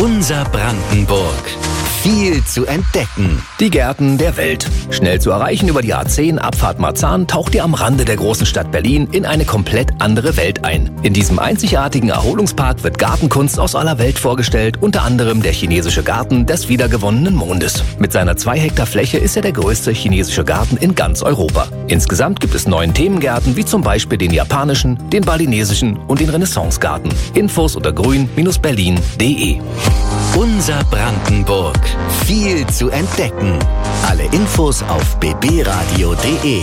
Unser Brandenburg. Viel zu entdecken. Die Gärten der Welt. Schnell zu erreichen über die A10 Abfahrt Marzahn taucht ihr am Rande der großen Stadt Berlin in eine komplett andere Welt ein. In diesem einzigartigen Erholungspark wird Gartenkunst aus aller Welt vorgestellt, unter anderem der chinesische Garten des wiedergewonnenen Mondes. Mit seiner 2 Hektar Fläche ist er der größte chinesische Garten in ganz Europa. Insgesamt gibt es 9 Themengärten, wie zum Beispiel den japanischen, den balinesischen und den Renaissancegarten. Infos unter grün-berlin.de. Unser Brandenburg. Viel zu entdecken. Alle Infos auf bbradio.de.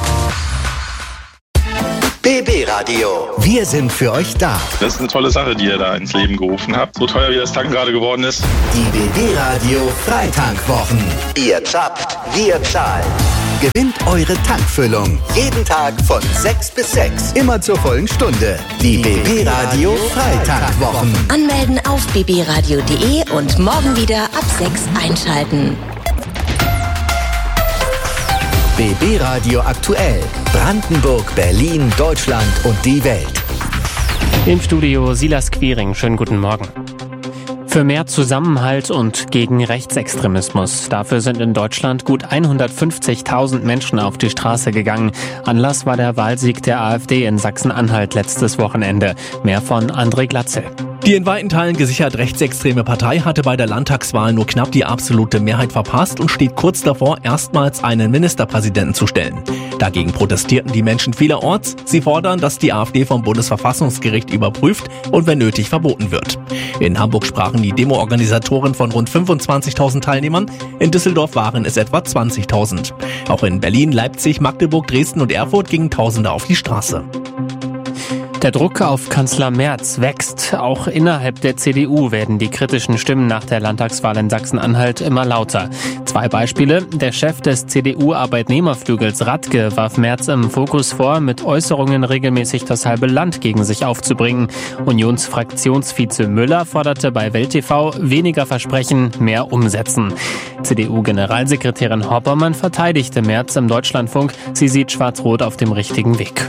BB Radio. Wir sind für euch da. Das ist eine tolle Sache, die ihr da ins Leben gerufen habt. So teuer wie das Tanken gerade geworden ist. Die BB Radio Freitankwwochen. Ihr zapft, wir zahlen. Gewinnt eure Tankfüllung. Jeden Tag von 6 bis 6. Immer zur vollen Stunde. Die BB Radio Freitankwwochen. Anmelden auf bbradio.de und morgen wieder ab 6 einschalten. BB Radio aktuell. Brandenburg, Berlin, Deutschland und die Welt. Im Studio Silas Quiring. Schönen guten Morgen. Für mehr Zusammenhalt und gegen Rechtsextremismus. Dafür sind in Deutschland gut 150.000 Menschen auf die Straße gegangen. Anlass war der Wahlsieg der AfD in Sachsen-Anhalt letztes Wochenende. Mehr von André Glatzel. Die in weiten Teilen gesichert rechtsextreme Partei hatte bei der Landtagswahl nur knapp die absolute Mehrheit verpasst und steht kurz davor, erstmals einen Ministerpräsidenten zu stellen. Dagegen protestierten die Menschen vielerorts. Sie fordern, dass die AfD vom Bundesverfassungsgericht überprüft und wenn nötig verboten wird. In Hamburg sprachen die Demo-Organisatoren von rund 25.000 Teilnehmern. In Düsseldorf waren es etwa 20.000. Auch in Berlin, Leipzig, Magdeburg, Dresden und Erfurt gingen Tausende auf die Straße. Der Druck auf Kanzler Merz wächst. Auch innerhalb der CDU werden die kritischen Stimmen nach der Landtagswahl in Sachsen-Anhalt immer lauter. 2 Beispiele. Der Chef des CDU-Arbeitnehmerflügels Radke warf Merz im Fokus vor, mit Äußerungen regelmäßig das halbe Land gegen sich aufzubringen. Unionsfraktionsvize Müller forderte bei Welt TV weniger Versprechen, mehr umsetzen. CDU-Generalsekretärin Hoppermann verteidigte Merz im Deutschlandfunk. Sie sieht Schwarz-Rot auf dem richtigen Weg.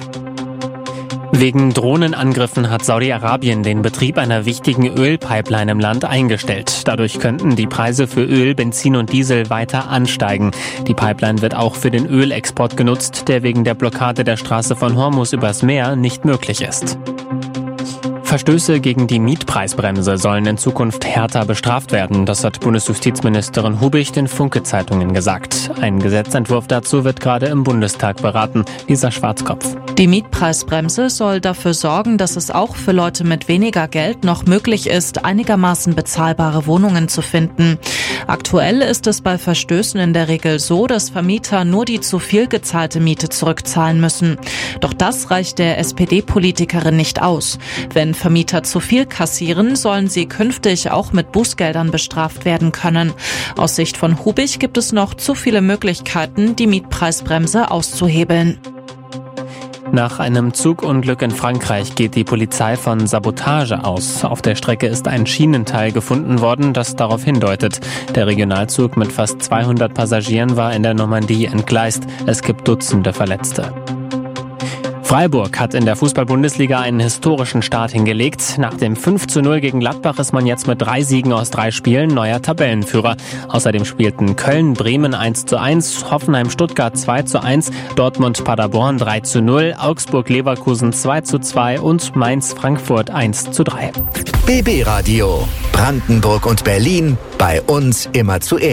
Wegen Drohnenangriffen hat Saudi-Arabien den Betrieb einer wichtigen Ölpipeline im Land eingestellt. Dadurch könnten die Preise für Öl, Benzin und Diesel weiter ansteigen. Die Pipeline wird auch für den Ölexport genutzt, der wegen der Blockade der Straße von Hormuz übers Meer nicht möglich ist. Verstöße gegen die Mietpreisbremse sollen in Zukunft härter bestraft werden. Das hat Bundesjustizministerin Hubig den Funke-Zeitungen gesagt. Ein Gesetzentwurf dazu wird gerade im Bundestag beraten. Lisa Schwarzkopf. Die Mietpreisbremse soll dafür sorgen, dass es auch für Leute mit weniger Geld noch möglich ist, einigermaßen bezahlbare Wohnungen zu finden. Aktuell ist es bei Verstößen in der Regel so, dass Vermieter nur die zu viel gezahlte Miete zurückzahlen müssen. Doch das reicht der SPD-Politikerin nicht aus. Wenn Vermieter zu viel kassieren, sollen sie künftig auch mit Bußgeldern bestraft werden können. Aus Sicht von Hubig gibt es noch zu viele Möglichkeiten, die Mietpreisbremse auszuhebeln. Nach einem Zugunglück in Frankreich geht die Polizei von Sabotage aus. Auf der Strecke ist ein Schienenteil gefunden worden, das darauf hindeutet. Der Regionalzug mit fast 200 Passagieren war in der Normandie entgleist. Es gibt Dutzende Verletzte. Freiburg hat in der Fußball-Bundesliga einen historischen Start hingelegt. Nach dem 5:0 gegen Gladbach ist man jetzt mit 3 Siegen aus 3 Spielen neuer Tabellenführer. Außerdem spielten Köln, Bremen 1:1, Hoffenheim, Stuttgart 2:1, Dortmund, Paderborn 3:0, Augsburg, Leverkusen 2:2 und Mainz, Frankfurt 1:3. BB Radio. Brandenburg und Berlin. Bei uns immer zuerst.